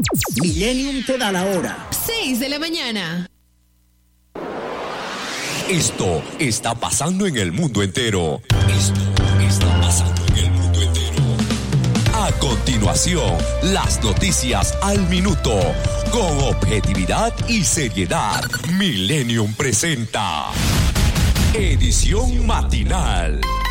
Millennium te da la hora. 6 de la mañana. Esto está pasando en el mundo entero. Esto está pasando en el mundo entero. A continuación, las noticias al minuto. Con objetividad y seriedad. Millennium presenta Edición Matinal.